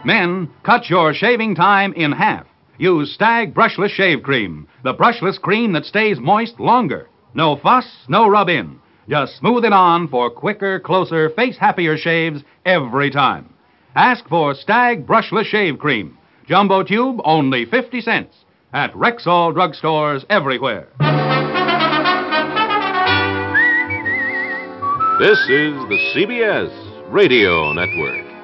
Men, cut your shaving time in half. Use Stag Brushless Shave Cream, the brushless cream that stays moist longer. No fuss, no rub-in. Just smooth it on for quicker, closer, face-happier shaves every time. Ask for Stag Brushless Shave Cream. Jumbo tube, only 50 cents. At Rexall drugstores everywhere. This is the CBS Radio Network.